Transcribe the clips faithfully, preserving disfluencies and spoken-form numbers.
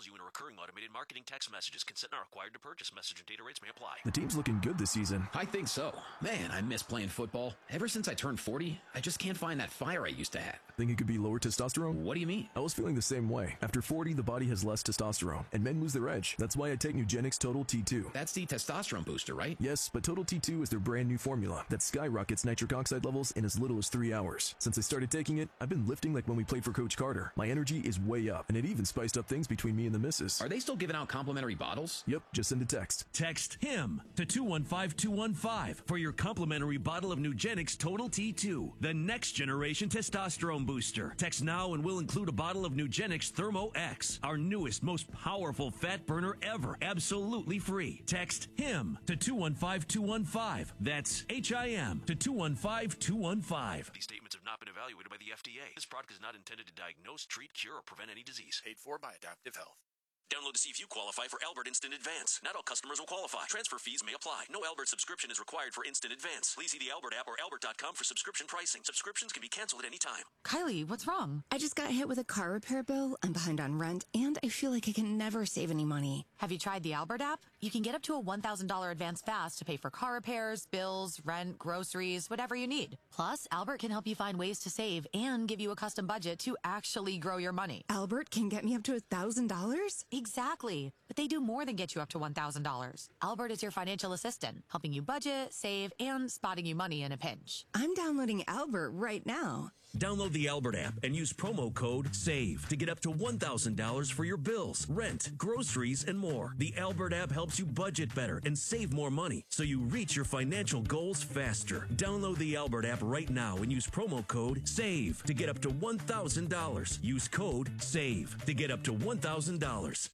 enrolls you in a recurring automated marketing text messages. Consent not required to purchase. Message and data rates may apply. The team's looking good this season. I think so. Man, I miss playing football. Ever since I turned forty, I just can't find that fire I used to have. Think it could be lower testosterone? What do you mean? I was feeling the same way. After forty, the body has less testosterone, and men lose their edge. That's why I take Nugenix Total T two. That's the testosterone booster, right? Yes, but Total T two is their brand new formula that skyrockets nitric oxide levels in as little as three hours. Since I started taking it, I've been lifting like when we played for Coach Carter. My energy is way up, and it even spiced up things between me and the missus. Are they still giving out complimentary bottles? Yep, just send a text. Text HIM to two one five two one five for your complimentary bottle of Nugenix Total T two, the next generation testosterone booster. Text now and we'll include a bottle of Nugenix Thermo X, our newest, most powerful fat burner ever, absolutely free. Text HIM to two one five two one five. That's H I M to two one five two one five. These statements have not been evaluated by the F D A. This product is not intended to diagnose, treat, cure, or prevent any disease. Paid for by Adaptive Health. Download to see if you qualify for Albert Instant Advance. Not all customers will qualify. Transfer fees may apply. No Albert subscription is required for Instant Advance. Please see the Albert app or albert dot com for subscription pricing. Subscriptions can be canceled at any time. Kylie, what's wrong? I just got hit with a car repair bill. I'm behind on rent, and I feel like I can never save any money. Have you tried the Albert app? You can get up to a one thousand dollars advance fast to pay for car repairs, bills, rent, groceries, whatever you need. Plus, Albert can help you find ways to save and give you a custom budget to actually grow your money. Albert can get me up to one thousand dollars? Exactly. But they do more than get you up to one thousand dollars. Albert is your financial assistant, helping you budget, save, and spotting you money in a pinch. I'm downloading Albert right now. Download the Albert app and use promo code SAVE to get up to one thousand dollars for your bills, rent, groceries, and more. The Albert app helps you budget better and save more money so you reach your financial goals faster. Download the Albert app right now and use promo code SAVE to get up to one thousand dollars. Use code SAVE to get up to one thousand dollars.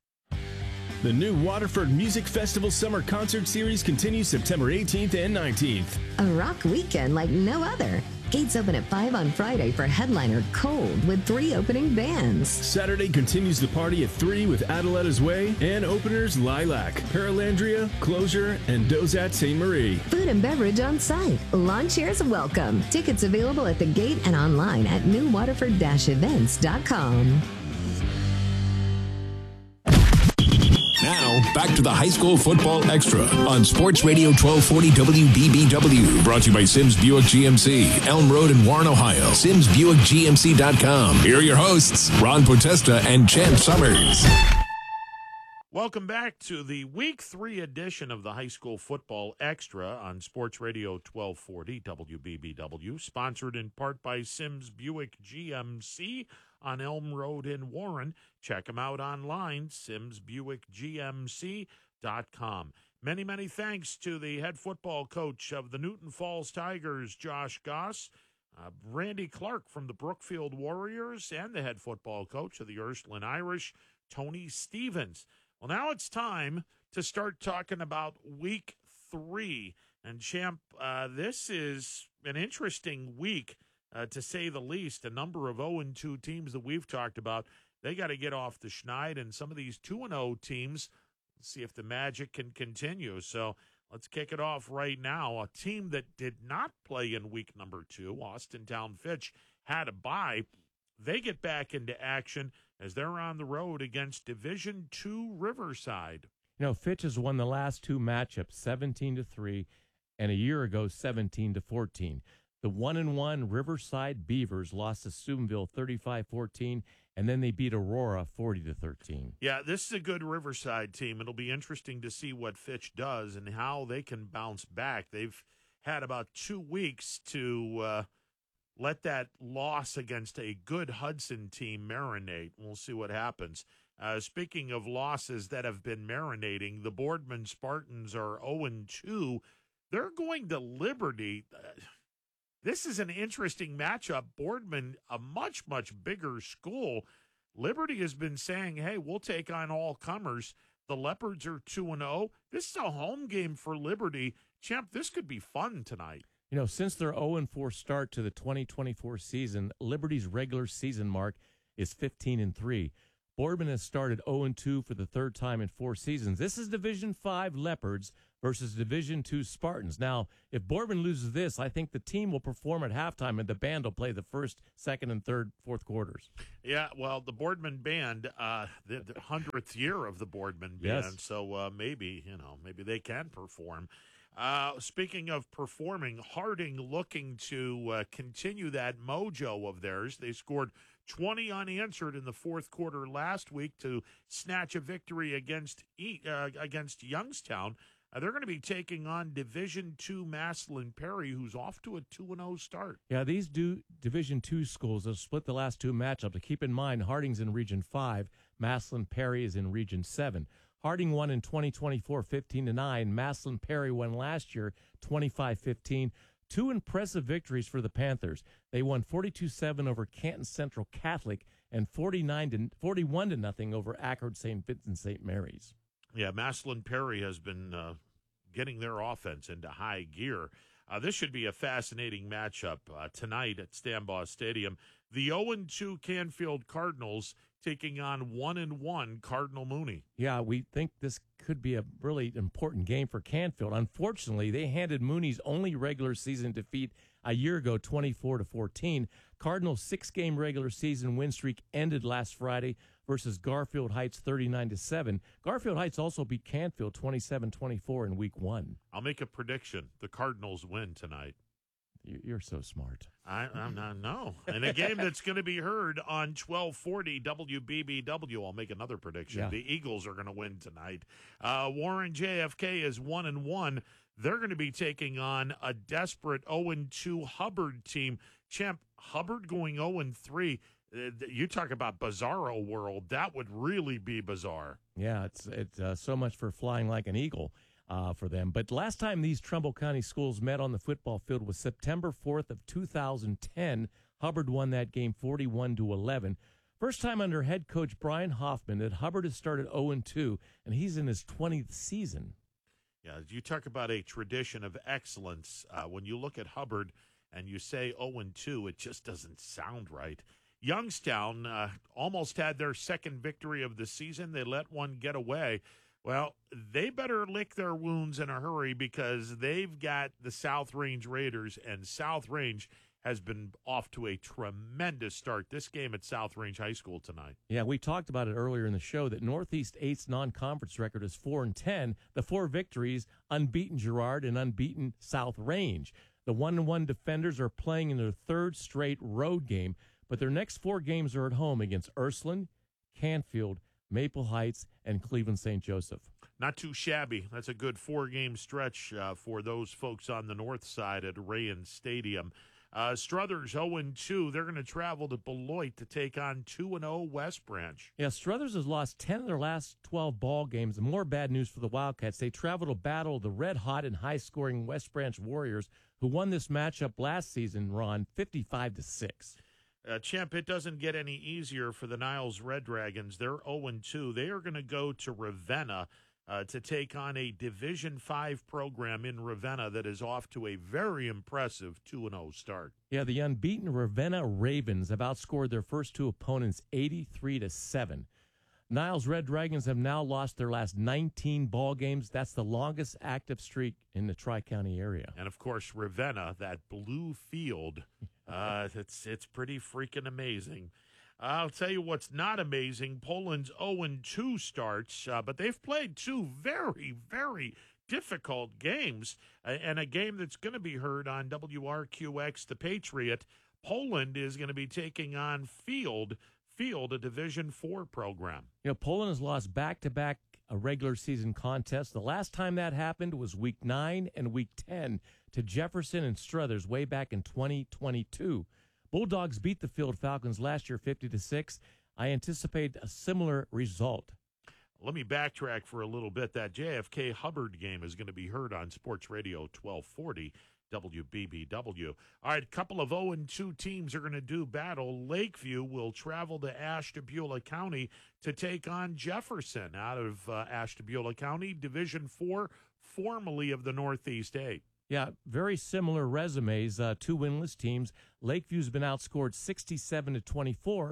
The new Waterford Music Festival Summer Concert Series continues September eighteenth and nineteenth. A rock weekend like no other. Gates open at five on Friday for headliner Cold with three opening bands. Saturday continues the party at three with Adeletta's Way and openers Lilac, Paralandria, Closure, and Dozat Saint Marie. Food and beverage on site. Lawn chairs welcome. Tickets available at the gate and online at new waterford dash events dot com. Now, back to the High School Football Extra on Sports Radio twelve forty W B B W. Brought to you by Sims Buick G M C, Elm Road in Warren, Ohio. Sims Buick G M C dot com. Here are your hosts, Ron Potesta and Champ Summers. Welcome back to the Week three edition of the High School Football Extra on Sports Radio twelve forty W B B W, sponsored in part by Sims Buick G M C on Elm Road in Warren. Check them out online, Sims Buick G M C dot com. Many, many thanks to the head football coach of the Newton Falls Tigers, Josh Goss, uh, Randy Clark from the Brookfield Warriors, and the head football coach of the Ursuline Irish, Tony Stevens. Well, now it's time to start talking about week three. And, Champ, uh, this is an interesting week, uh, to say the least. A number of oh and two teams that we've talked about, they got to get off the schneid. And some of these two and oh teams, let's see if the magic can continue. So let's kick it off right now. A team that did not play in week number two, Austintown Fitch, had a bye. They get back into action as they're on the road against Division two Riverside. You know, Fitch has won the last two matchups, seventeen to three, and a year ago, seventeen to fourteen. The one and one Riverside Beavers lost to Steubenville thirty-five fourteen, and then they beat Aurora forty to thirteen. Yeah, this is a good Riverside team. It'll be interesting to see what Fitch does and how they can bounce back. They've had about two weeks to uh, let that loss against a good Hudson team marinate. We'll see what happens. Uh, speaking of losses that have been marinating, the Boardman Spartans are oh and two. They're going to Liberty. Uh, This is an interesting matchup. Boardman, a much, much bigger school. Liberty has been saying, hey, we'll take on all comers. The Leopards are two and oh. This is a home game for Liberty. Champ, this could be fun tonight. You know, since their oh and four start to the twenty twenty-four season, Liberty's regular season mark is fifteen and three. Boardman has started oh and two for the third time in four seasons. This is Division five Leopards versus Division two Spartans. Now, if Boardman loses this, I think the team will perform at halftime and the band will play the first, second, and third, fourth quarters. Yeah, well, the Boardman band, uh, the, the hundredth year of the Boardman band, Yes. so uh, maybe, you know, maybe they can perform. Uh, speaking of performing, Harding looking to uh, continue that mojo of theirs. They scored twenty unanswered in the fourth quarter last week to snatch a victory against E- uh, against Youngstown. Uh, they're going to be taking on Division two Massillon Perry, who's off to a two and oh start. Yeah, these do Division two schools have split the last two matchups. To keep in mind, Harding's in Region five, Massillon Perry is in Region seven. Harding won in twenty twenty-four fifteen to nine. Massillon Perry won last year twenty-five fifteen. Two impressive victories for the Panthers. They won forty-two seven over Canton Central Catholic and forty-nine to forty-one to nothing over Accord Saint Vincent Saint Mary's. Yeah, Massillon Perry has been uh, getting their offense into high gear. Uh, this should be a fascinating matchup uh, tonight at Stambaugh Stadium. The oh and two Canfield Cardinals taking on one and one Cardinal Mooney. Yeah, we think this could be a really important game for Canfield. Unfortunately, they handed Mooney's only regular season defeat a year ago, twenty-four to fourteen. Cardinals' six-game regular season win streak ended last Friday versus Garfield Heights thirty-nine to seven. Garfield Heights also beat Canfield twenty-seven twenty-four in week one. I'll make a prediction. The Cardinals win tonight. You're so smart. I, I'm not, no. In a game that's going to be heard on twelve forty W B B W, I'll make another prediction. Yeah. The Eagles are going to win tonight. Uh, Warren J F K is one and one. They're going to be taking on a desperate oh and two Hubbard team. Champ, Hubbard going oh and three. Uh, you talk about bizarro world. That would really be bizarre. Yeah, it's it's uh, so much for flying like an eagle. Uh, for them. But last time these Trumbull County schools met on the football field was September fourth of two thousand ten. Hubbard won that game forty-one to eleven. First time under head coach Brian Hoffman that Hubbard has started oh and two, and he's in his twentieth season. Yeah, you talk about a tradition of excellence. Uh, when you look at Hubbard and you say oh and two, it just doesn't sound right. Youngstown uh, almost had their second victory of the season. They let one get away. Well, they better lick their wounds in a hurry because they've got the South Range Raiders, and South Range has been off to a tremendous start. This game at South Range High School tonight. Yeah, we talked about it earlier in the show that Northeast eight's non-conference record is four and ten. The four victories, unbeaten Girard and unbeaten South Range. The one and one defenders are playing in their third straight road game, but their next four games are at home against Ursuline, Canfield, Maple Heights, and Cleveland Saint Joseph. Not too shabby. That's a good four-game stretch uh, for those folks on the north side at Rayan Stadium. Uh, Struthers oh and two. They're going to travel to Beloit to take on two and oh West Branch. Yeah, Struthers has lost ten of their last twelve ball games. More bad news for the Wildcats. They travel to battle the red-hot and high-scoring West Branch Warriors, who won this matchup last season, Ron, fifty-five to six. Uh, Champ, it doesn't get any easier for the Niles Red Dragons. They're oh and two. They are going to go to Ravenna uh, to take on a Division five program in Ravenna that is off to a very impressive two and oh start. Yeah, the unbeaten Ravenna Ravens have outscored their first two opponents eighty-three to seven. Niles Red Dragons have now lost their last nineteen ball games. That's the longest active streak in the Tri-County area. And, of course, Ravenna, that blue field, uh, it's, it's pretty freaking amazing. I'll tell you what's not amazing. Poland's oh and two starts, uh, but they've played two very, very difficult games, uh, and a game that's going to be heard on W R Q X, The Patriot. Poland is going to be taking on Field, Field, a Division four program. You know, Poland has lost back-to-back a regular season contests. The last time that happened was week nine and week ten to Jefferson and Struthers way back in twenty twenty-two. Bulldogs beat the Field Falcons last year fifty to six. I anticipate a similar result. Let me backtrack for a little bit. That J F K Hubbard game is going to be heard on Sports Radio twelve forty W B B W. All right, a couple of oh and two teams are going to do battle. Lakeview will travel to Ashtabula County to take on Jefferson out of uh, Ashtabula County, Division four, formerly of the Northeast eight. Yeah, very similar resumes, uh, two winless teams. Lakeview's been outscored sixty-seven to twenty-four.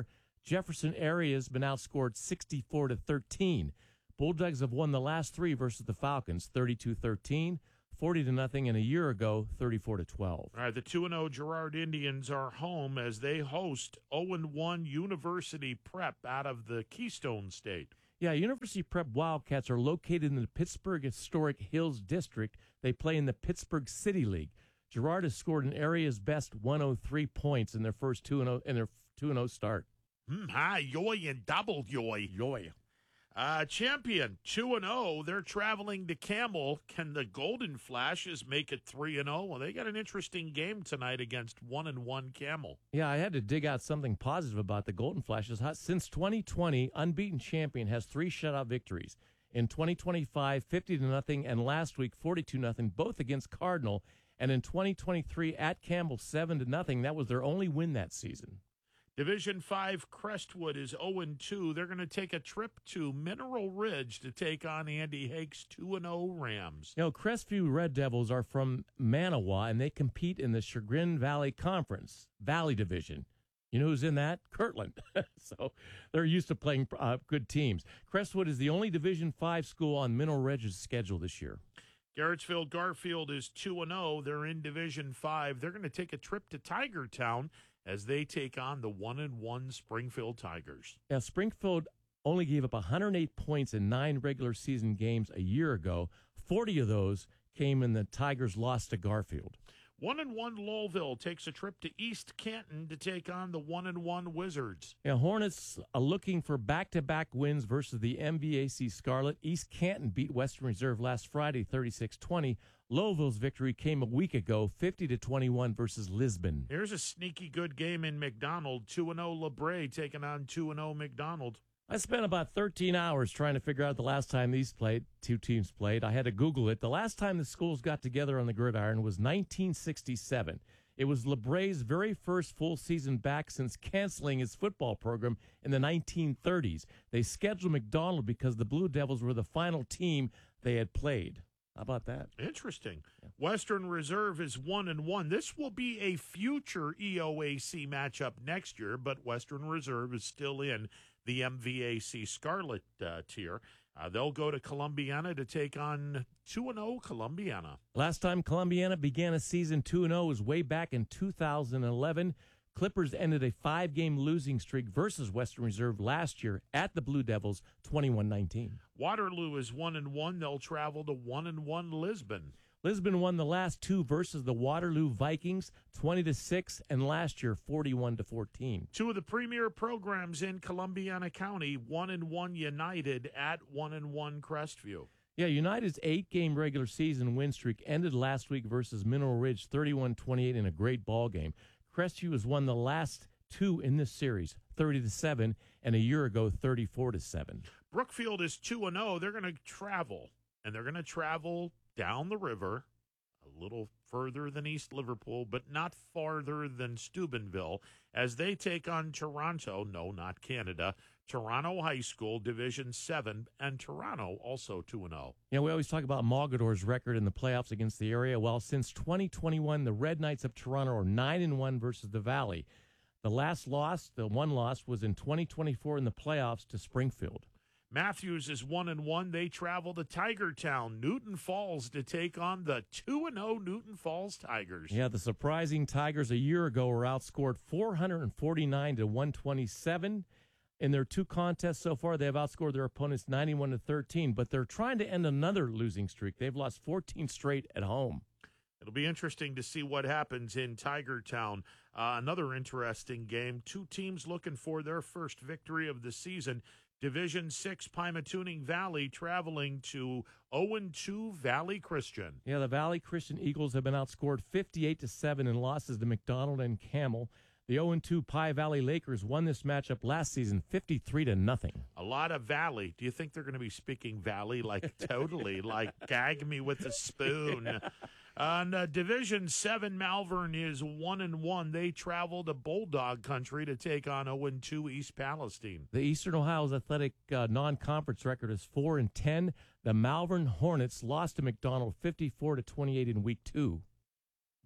Jefferson area has been outscored sixty-four to thirteen. Bulldogs have won the last three versus the Falcons, thirty-two thirteen, forty to nothing, and a year ago, thirty-four to twelve. All right, the two and oh Girard Indians are home as they host oh and one University Prep out of the Keystone State. Yeah, University Prep Wildcats are located in the Pittsburgh Historic Hills District. They play in the Pittsburgh City League. Girard has scored an area's best one hundred three points in their first two and oh in their two and oh start. Hmm, hi, yoy and double yoy. Yoy. Uh, champion, two and oh. They're traveling to Camel. Can the Golden Flashes make it three and oh? Well, they got an interesting game tonight against one and one Camel. Yeah, I had to dig out something positive about the Golden Flashes. Since twenty twenty, unbeaten champion has three shutout victories. In twenty twenty-five, fifty to nothing, and last week, forty-two nothing, both against Cardinal. And in twenty twenty-three, at Campbell, seven to nothing. That was their only win that season. Division five Crestwood is oh and two. They're going to take a trip to Mineral Ridge to take on Andy Hake's two and oh Rams. You know, Crestview Red Devils are from Manawa, and they compete in the Chagrin Valley Conference, Valley Division. You know who's in that? Kirtland. So they're used to playing uh, good teams. Crestwood is the only Division five school on Mineral Ridge's schedule this year. Garrettsville Garfield is two and oh. They're in Division five. They're going to take a trip to Tigertown as they take on the one and one Springfield Tigers. Now, Springfield only gave up one hundred eight points in nine regular season games a year ago. forty of those came in the Tigers' loss to Garfield. One and one Lowellville takes a trip to East Canton to take on the one and one Wizards. Yeah, Hornets are looking for back-to-back wins versus the M V A C Scarlet. East Canton beat Western Reserve last Friday, thirty-six twenty. Lowellville's victory came a week ago, fifty to twenty-one versus Lisbon. Here's a sneaky good game in McDonald. two and oh LeBray taking on two and oh McDonald. I spent about thirteen hours trying to figure out the last time these played, two teams played. I had to Google it. The last time the schools got together on the gridiron was nineteen sixty-seven. It was LeBray's very first full season back since canceling his football program in the nineteen thirties. They scheduled McDonald because the Blue Devils were the final team they had played. How about that? Interesting. Yeah. Western Reserve is one and one. This will be a future E O A C matchup next year, but Western Reserve is still in the M V A C Scarlet uh, tier. Uh, they'll go to Columbiana to take on two and oh Columbiana. Last time Columbiana began a season two and oh was way back in two thousand eleven. Clippers ended a five-game losing streak versus Western Reserve last year at the Blue Devils, twenty-one nineteen. Waterloo is one and one. They'll travel to one and one Lisbon. Lisbon won the last two versus the Waterloo Vikings, twenty to six, and last year forty-one to fourteen. Two of the premier programs in Columbiana County, one and one United at one and one Crestview. Yeah, United's eight-game regular season win streak ended last week versus Mineral Ridge, thirty-one twenty-eight in a great ball game. Crestview has won the last two in this series, thirty to seven, and a year ago, thirty-four to seven. Brookfield is two and oh. They're going to travel, and they're going to travel down the river, a little further than East Liverpool, but not farther than Steubenville, as they take on Toronto, no, not Canada, Toronto High School, Division seven, and Toronto also two and oh. Yeah, we always talk about Mogador's record in the playoffs against the area. Well, since twenty twenty-one, the Red Knights of Toronto are nine and one versus the Valley. The last loss, the one loss, was in twenty twenty-four in the playoffs to Springfield. Matthews is one and one. They travel to Tigertown, Newton Falls, to take on the two and oh Newton Falls Tigers. Yeah, the surprising Tigers a year ago were outscored four hundred forty-nine to one twenty-seven. In their two contests so far, they have outscored their opponents ninety-one to thirteen, but they're trying to end another losing streak. They've lost fourteen straight at home. It'll be interesting to see what happens in Tigertown. Uh, another interesting game. Two teams looking for their first victory of the season. Division six, Pymatooning Valley traveling to oh and two Valley Christian. Yeah, the Valley Christian Eagles have been outscored fifty-eight to seven in losses to McDonald and Camel. The oh and two Pie Valley Lakers won this matchup last season fifty-three to nothing. A lot of Valley. Do you think they're going to be speaking Valley like totally, like gag me with a spoon? Yeah. On uh, Division seven, Malvern is one and one. They travel to Bulldog Country to take on oh and two East Palestine. The Eastern Ohio's athletic uh, non-conference record is four and ten. The Malvern Hornets lost to McDonald fifty-four to twenty-eight in week two.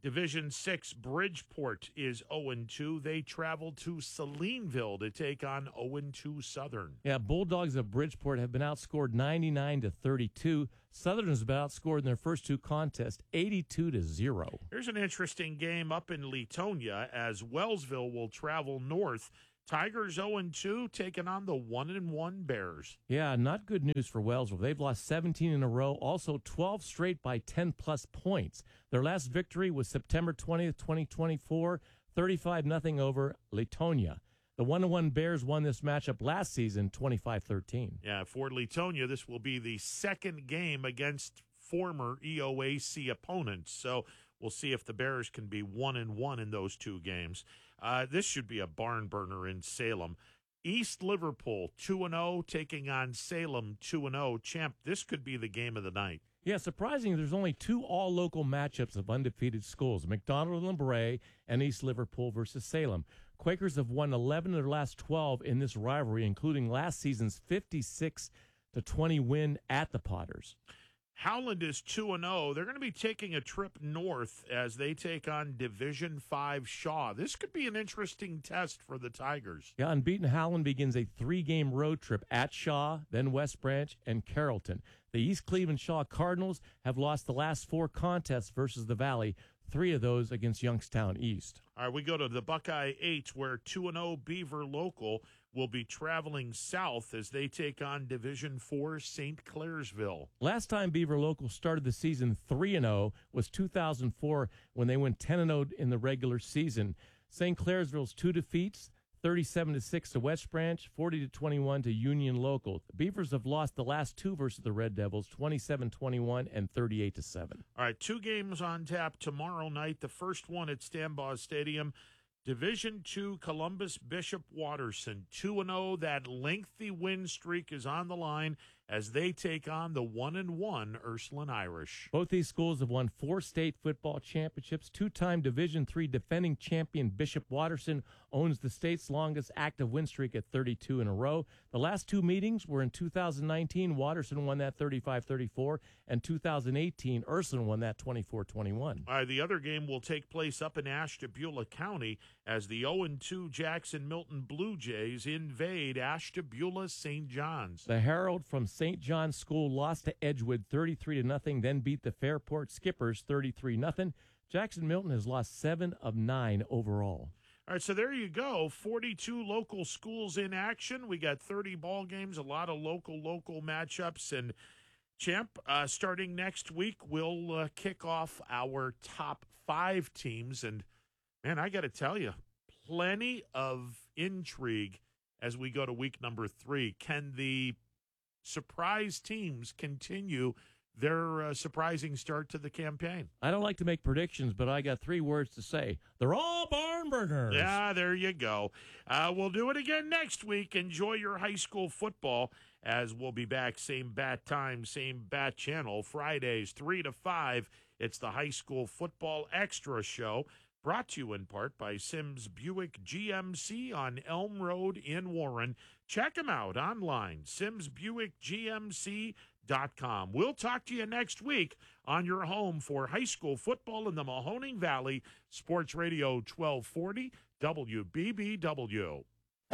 Division six, Bridgeport is oh and two. They travel to Salineville to take on oh and two Southern. Yeah, Bulldogs of Bridgeport have been outscored ninety-nine to thirty-two. Southern has been outscored in their first two contests, eighty-two to zero. Here's an interesting game up in Leetonia as Wellsville will travel north. Tigers oh and two taking on the one and one Bears. Yeah, not good news for Wellsville. They've lost seventeen in a row, also twelve straight by ten-plus points. Their last victory was September twentieth, twenty twenty-four, thirty-five nothing over Leetonia. The one and one Bears won this matchup last season, twenty-five thirteen. Yeah, for Leetonia, this will be the second game against former E O A C opponents. So we'll see if the Bears can be one and one in those two games. Uh, this should be a barn burner in Salem. East Liverpool two and oh taking on Salem two and oh. Champ, this could be the game of the night. Yeah, surprisingly, there's only two all-local matchups of undefeated schools, McDonald and LeBray and East Liverpool versus Salem. Quakers have won eleven of their last twelve in this rivalry, including last season's fifty-six to twenty win at the Potters. Howland is two and oh. They're going to be taking a trip north as they take on Division five Shaw. This could be an interesting test for the Tigers. Yeah, unbeaten Howland begins a three-game road trip at Shaw, then West Branch, and Carrollton. The East Cleveland Shaw Cardinals have lost the last four contests versus the Valley, three of those against Youngstown East. All right, we go to the Buckeye eight, where two and oh Beaver Local will be traveling south as they take on Division four Saint Clairsville. Last time Beaver Local started the season three and oh was two thousand four when they went ten and oh in the regular season. Saint Clairsville's two defeats, thirty-seven to six to West Branch, forty to twenty-one to Union Local. The Beavers have lost the last two versus the Red Devils, twenty-seven twenty-one and thirty-eight to seven. All right, two games on tap tomorrow night. The first one at Stambaugh Stadium. Division two, Columbus Bishop Watterson, two and oh. That lengthy win streak is on the line as they take on the one and one Ursuline Irish. Both these schools have won four state football championships. Two-time Division three defending champion Bishop Watterson owns the state's longest active win streak at thirty-two in a row. The last two meetings were in two thousand nineteen. Watterson won that thirty-five thirty-four, and two thousand eighteen, Ursuline won that twenty-four twenty-one. All right, the other game will take place up in Ashtabula County as the oh and two Jackson Milton Blue Jays invade Ashtabula Saint John's. The Herald from Saint John's School lost to Edgewood thirty-three to nothing, then beat the Fairport Skippers thirty-three nothing. Jackson Milton has lost seven of nine overall. All right, so there you go. forty-two local schools in action. We got thirty ball games, a lot of local, local matchups. And, Champ, uh, starting next week, we'll uh, kick off our top five teams. And, man, I got to tell you, plenty of intrigue as we go to week number three. Can the surprise teams continue their uh, surprising start to the campaign? I don't like to make predictions, but I got three words to say. They're all barn burners. Yeah, there you go. Uh, we'll do it again next week. Enjoy your high school football as we'll be back same bat time, same bat channel, Fridays three to five. It's the High School Football Extra Show, brought to you in part by Sims Buick G M C on Elm Road in Warren. Check them out online, sims buick g m c dot com. We'll talk to you next week on your home for high school football in the Mahoning Valley. Sports Radio twelve forty W B B W.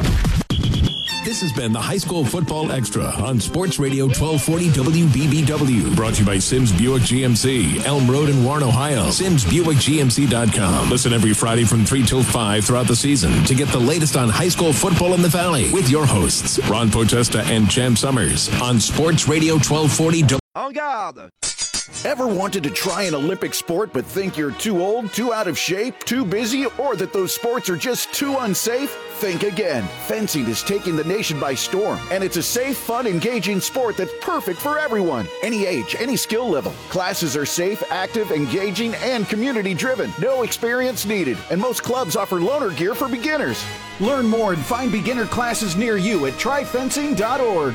This has been the High School Football Extra on Sports Radio twelve forty W B B W. Brought to you by Sims Buick G M C, Elm Road in Warren, Ohio. sims buick g m c dot com. Listen every Friday from three till five throughout the season to get the latest on high school football in the Valley with your hosts, Ron Potesta and Champ Summers on Sports Radio twelve forty W. En garde! Ever wanted to try an Olympic sport but think you're too old, too out of shape, too busy, or that those sports are just too unsafe? Think again. Fencing is taking the nation by storm, and it's a safe, fun, engaging sport that's perfect for everyone. Any age, any skill level. Classes are safe, active, engaging, and community-driven. No experience needed, and most clubs offer loaner gear for beginners. Learn more and find beginner classes near you at try fencing dot org.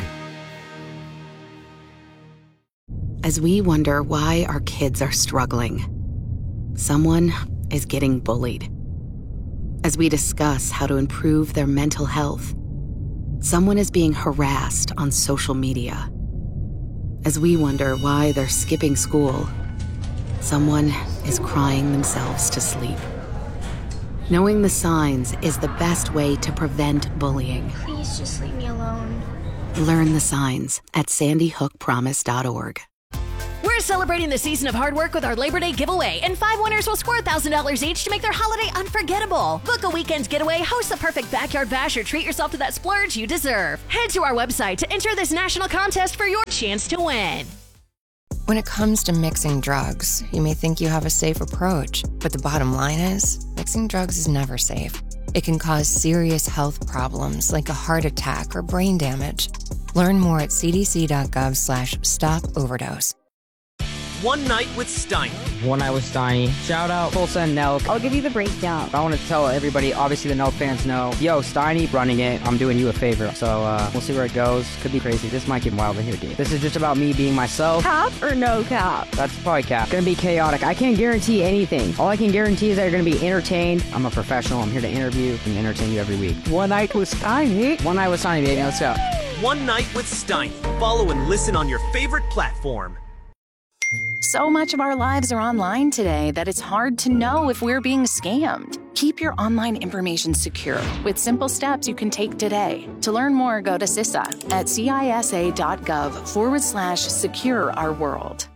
As we wonder why our kids are struggling, someone is getting bullied. As we discuss how to improve their mental health, someone is being harassed on social media. As we wonder why they're skipping school, someone is crying themselves to sleep. Knowing the signs is the best way to prevent bullying. Please just leave me alone. Learn the signs at sandy hook promise dot org. We're celebrating the season of hard work with our Labor Day giveaway, and five winners will score one thousand dollars each to make their holiday unforgettable. Book a weekend getaway, host the perfect backyard bash, or treat yourself to that splurge you deserve. Head to our website to enter this national contest for your chance to win. When it comes to mixing drugs, you may think you have a safe approach, but the bottom line is, mixing drugs is never safe. It can cause serious health problems like a heart attack or brain damage. Learn more at cdc.gov slash stop overdose. One Night with Steiny. One Night with Steiny. Shout out Tulsa and Nelk. I'll give you the breakdown. I want to tell everybody, obviously the Nelk fans know, yo, Steiny running it. I'm doing you a favor. So uh, we'll see where it goes. Could be crazy. This might get wild in here, dude. This is just about me being myself. Cap or no cap? That's probably cap. Gonna be chaotic. I can't guarantee anything. All I can guarantee is that you're gonna be entertained. I'm a professional. I'm here to interview and entertain you every week. One Night with Steiny. One Night with Steiny, baby. Let's go. One Night with Steiny. Follow and listen on your favorite platform. So much of our lives are online today that it's hard to know if we're being scammed. Keep your online information secure with simple steps you can take today. To learn more, go to C I S A at cisa.gov forward slash secure our world.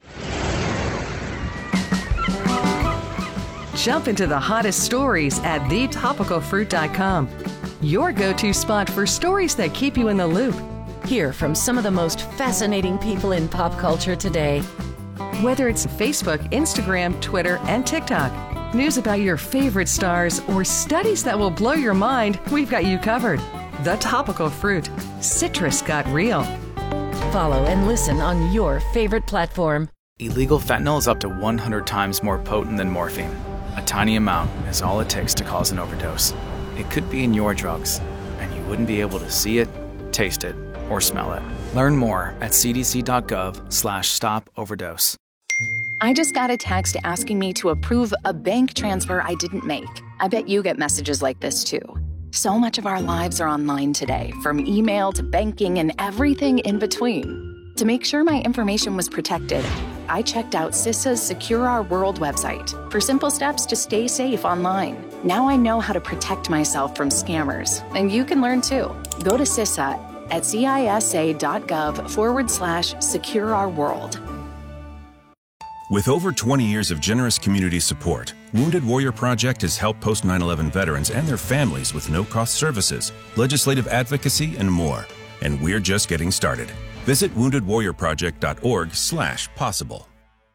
Jump into the hottest stories at the topical fruit dot com. Your go-to spot for stories that keep you in the loop. Hear from some of the most fascinating people in pop culture today. Whether it's Facebook, Instagram, Twitter, and TikTok, news about your favorite stars, or studies that will blow your mind, we've got you covered. The Topical Fruit. Citrus got real. Follow and listen on your favorite platform. Illegal fentanyl is up to one hundred times more potent than morphine. A tiny amount is all it takes to cause an overdose. It could be in your drugs, and you wouldn't be able to see it, taste it, or smell it. Learn more at cdc.gov slash stop overdose. I just got a text asking me to approve a bank transfer I didn't make. I bet you get messages like this too. So much of our lives are online today, from email to banking and everything in between. To make sure my information was protected, I checked out C I S A's Secure Our World website for simple steps to stay safe online. Now I know how to protect myself from scammers, and you can learn too. Go to C I S A at cisa.gov forward slash secure our world. With over twenty years of generous community support, Wounded Warrior Project has helped post nine eleven veterans and their families with no-cost services, legislative advocacy, and more. And we're just getting started. Visit wounded warrior project dot org slash possible.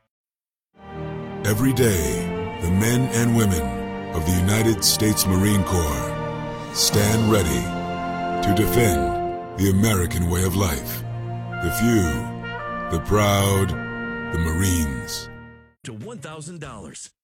Every day, the men and women of the United States Marine Corps stand ready to defend the American way of life. The few, the proud, the Marines. To one thousand dollars.